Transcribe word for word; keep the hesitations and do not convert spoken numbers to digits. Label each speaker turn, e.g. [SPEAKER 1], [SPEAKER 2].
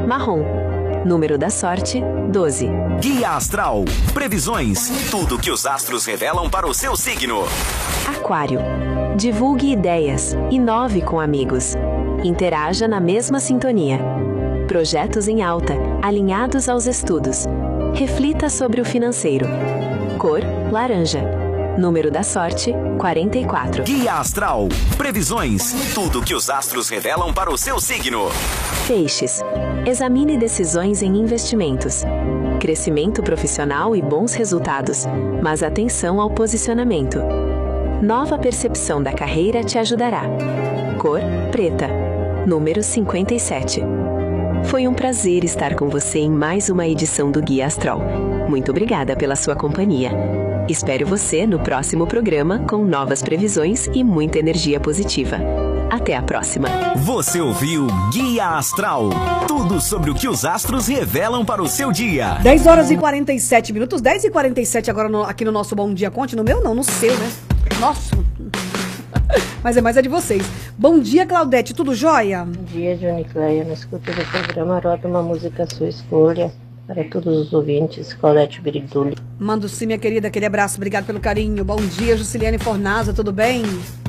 [SPEAKER 1] marrom. Número da sorte, doze.
[SPEAKER 2] Guia Astral. Previsões. Tudo que os astros revelam para o seu signo.
[SPEAKER 1] Aquário. Divulgue ideias. Inove com amigos. Interaja na mesma sintonia. Projetos em alta, alinhados aos estudos. Reflita sobre o financeiro. Cor, laranja. Número da sorte, quarenta e quatro.
[SPEAKER 2] Guia Astral. Previsões. Tudo que os astros revelam para o seu signo.
[SPEAKER 1] Peixes. Examine decisões em investimentos. Crescimento profissional e bons resultados, mas atenção ao posicionamento. Nova percepção da carreira te ajudará. Cor, preta. Número cinquenta e sete. Foi um prazer estar com você em mais uma edição do Guia Astral. Muito obrigada pela sua companhia. Espero você no próximo programa com novas previsões e muita energia positiva. Até a próxima.
[SPEAKER 2] Você ouviu Guia Astral. Tudo sobre o que os astros revelam para o seu dia.
[SPEAKER 3] dez horas e quarenta e sete minutos. dez e quarenta e sete agora no, aqui no nosso Bom Dia Conte. No meu não, no seu, né? Nossa. Mas é mais a de vocês. Bom dia, Claudete. Tudo jóia?
[SPEAKER 4] Bom dia, Johnny Cleia. Na escuta do programa, rota uma música à sua escolha. Para todos os ouvintes, Claudete Biridulli.
[SPEAKER 3] Mando sim, minha querida, aquele abraço. Obrigado pelo carinho. Bom dia, Jusciliane Fornaza. Tudo bem?